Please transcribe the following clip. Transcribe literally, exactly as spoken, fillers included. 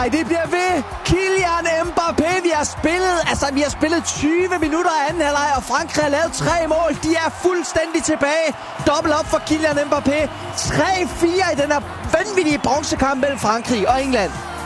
Nej, det bliver ved. Kylian Mbappé, vi har spillet, altså vi har spillet tyve minutter af anden halvleg, og Frankrig har lavet tre mål. De er fuldstændig tilbage. Dobbelt op for Kylian Mbappé. tre fire i den her vanvittige bronzekamp mellem Frankrig og England.